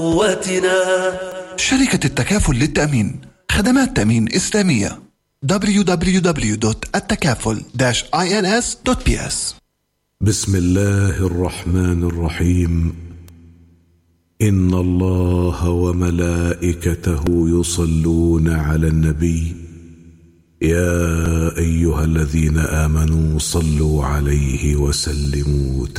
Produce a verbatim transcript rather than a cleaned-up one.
قوتنا. شركة التكافل للتأمين، خدمات تأمين إسلامية. دبليو دبليو دبليو دوت التكافل داش آي إن إس دوت بي إس. بسم الله الرحمن الرحيم. إن الله وملائكته يصلون على النبي يا أيها الذين آمنوا صلوا عليه وسلموا